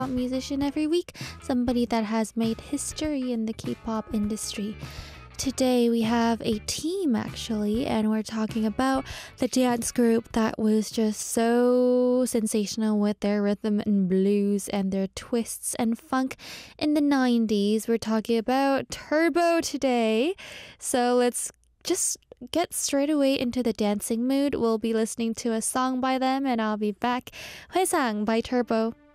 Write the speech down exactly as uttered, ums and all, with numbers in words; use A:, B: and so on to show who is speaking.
A: musician every week, somebody that has made history in the K-pop industry. Today we have a team actually, and we're talking about the dance group that was just so sensational with their rhythm and blues and their twists and funk in the nineties. We're talking about Turbo today. So let's just get straight away into the dancing mood. We'll be listening to a song by them and I'll be back. 회상 by Turbo.